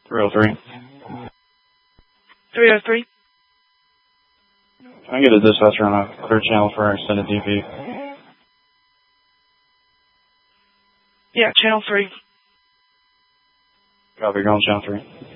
303. 303. Can I get a dispatcher on a clear channel for our extended DP? Yeah, channel 3. Copy, going channel 3.